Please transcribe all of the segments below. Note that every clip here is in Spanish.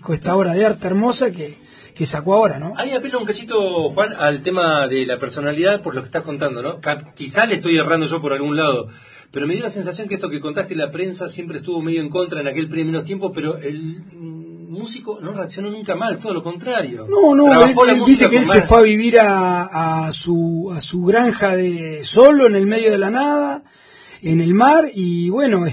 disco, esta obra de arte hermosa que sacó ahora, ¿no? Ahí apela un cachito, Juan, al tema de la personalidad por lo que estás contando, ¿no? Quizá le estoy errando yo por algún lado, pero me dio la sensación que esto que contaste, la prensa siempre estuvo medio en contra en aquel primeros tiempos, pero el músico no reaccionó nunca mal, todo lo contrario. No, viste que él se fue a vivir a su granja de solo en el medio de la nada, en el mar, y bueno,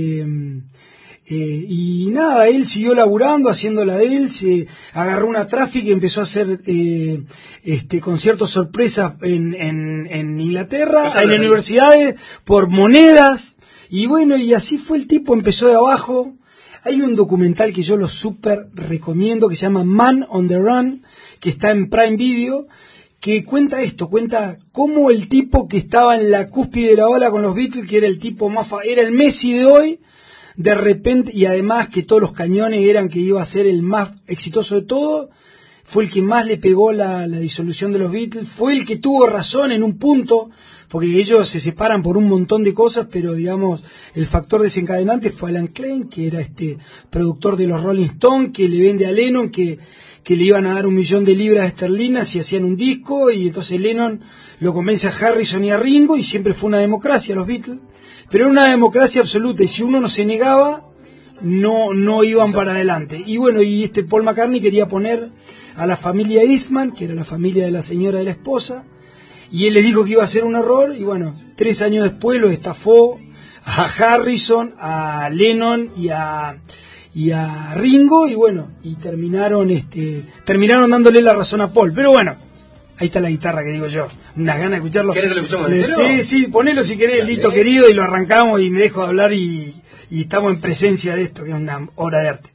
y nada, él siguió laburando, haciendo la de él, se agarró una Traffic y empezó a hacer conciertos sorpresa en Inglaterra, en universidades, por monedas, y bueno, y así fue el tipo, empezó de abajo. Hay un documental que yo lo súper recomiendo que se llama Man on the Run, que está en Prime Video, que cuenta esto, cuenta cómo el tipo que estaba en la cúspide de la ola con los Beatles, que era el tipo era el Messi de hoy, de repente, y además que todos los cañones eran que iba a ser el más exitoso de todo, fue el que más le pegó la disolución de los Beatles, fue el que tuvo razón en un punto, porque ellos se separan por un montón de cosas, pero digamos, el factor desencadenante fue Alan Klein, que era productor de los Rolling Stones, que le vende a Lennon que le iban a dar 1 millón de libras esterlinas si hacían un disco, y entonces Lennon lo convence a Harrison y a Ringo, y siempre fue una democracia los Beatles, pero era una democracia absoluta, y si uno no se negaba, no iban para adelante. Y bueno, y Paul McCartney quería poner a la familia Eastman, que era la familia de la señora de la esposa, y él les dijo que iba a ser un error, y bueno, 3 años después lo estafó a Harrison, a Lennon y a Ringo, y bueno, y terminaron dándole la razón a Paul. Pero bueno, ahí está la guitarra que digo yo, unas ganas de escucharlo. ¿Querés que lo escuchemos entero? Sí, ponelo si querés, Lito querido, y lo arrancamos y me dejo hablar y estamos en presencia de esto, que es una obra de arte.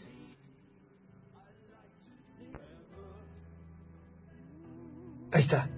Ahí está.